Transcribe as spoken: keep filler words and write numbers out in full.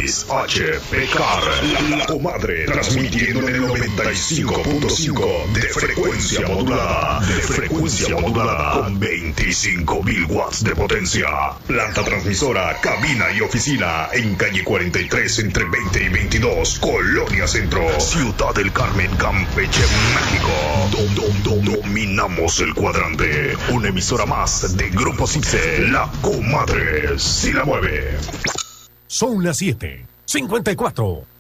X H P C A R, La Comadre, transmitiendo en el noventa y cinco punto cinco de frecuencia modulada, de frecuencia modulada, con veinticinco mil watts de potencia. Planta transmisora, cabina y oficina en calle cuarenta y tres entre veinte y veintidós, Colonia Centro, Ciudad del Carmen, Campeche, México. Dom, dom, dom, dominamos el cuadrante. Una emisora más de Grupo Cipse, La Comadre, si la mueve. Son las siete cincuenta y cuatro.